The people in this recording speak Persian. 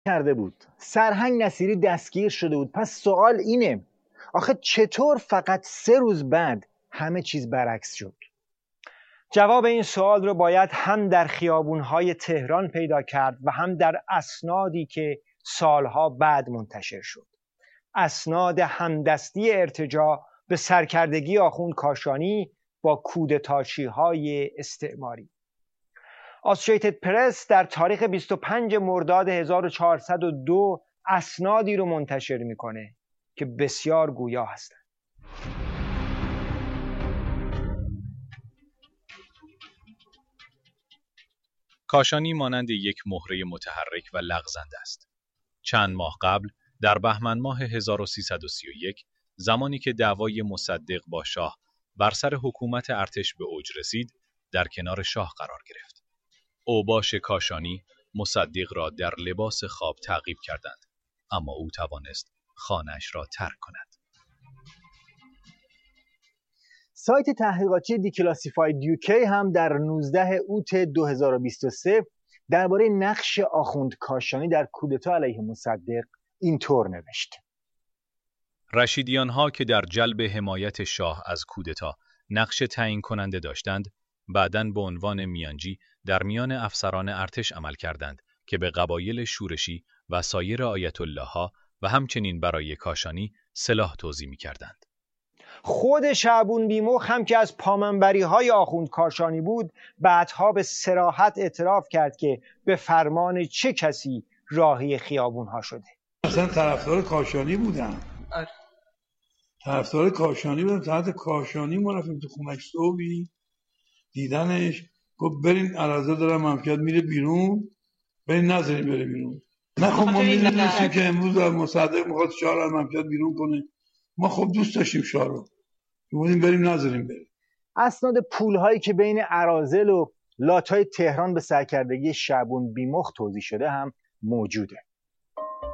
کرده بود. سرهنگ نصیری دستگیر شده بود. پس سوال اینه آخه چطور فقط 3 روز بعد همه چیز برعکس شد؟ جواب این سوال رو باید هم در خیابون‌های تهران پیدا کرد و هم در اسنادی که سالها بعد منتشر شد. اسناد همدستی ارتجاع به سرکردگی آخوند کاشانی با کودتاشی‌های استعماری. آسوشیتد پرس در تاریخ 25 مرداد 1402 اسنادی رو منتشر میکنه که بسیار گویا هستند. کاشانی مانند یک مهره متحرک و لغزنده است. چند ماه قبل در بهمن ماه 1331 زمانی که دعوای مصدق با شاه بر سر حکومت ارتش به اوج رسید، در کنار شاه قرار گرفت. اوباش کاشانی مصدق را در لباس خواب تعقیب کردند، اما او توانست خانه‌اش را ترک کند. سایت تحقیقاتی دیکلاسیفاید UK هم در 19 اوت 2023 درباره نقش آخوند کاشانی در کودتا علیه مصدق اینطور نوشت: رشیدیان‌ها که در جلب حمایت شاه از کودتا نقش تعیین کننده داشتند، بعداً به عنوان میانجی در میان افسران ارتش عمل کردند که به قبایل شورشی و سایر آیت الله‌ها و همچنین برای کاشانی سلاح توزیع می‌کردند. خود شعبون بیمخ هم که از پامنبری‌های آخوند کاشانی بود، بعدها به صراحت اعتراف کرد که به فرمان چه کسی راهی خیابون‌ها شده. اصلا طرفدار کاشانی بودن. طرفدار کاشانی بودن. تحت کاشانی ما رفتیم تو خونش صبحی دیدنش، گفت برین عرضه دارم مملکت میره بیرون، برین نذارین بره بیرون. نه خب ما میدونستیم که امروز مصدق میخواد شاه رو مملکت بیرون کنه. ما خب دوست داشتیم شاه رو، بودیم بریم نذاریم بره. اسناد پول‌هایی که بین اراذل و لاتای تهران به سرکردگی شعبون بیمخ توزیع شده هم موجوده.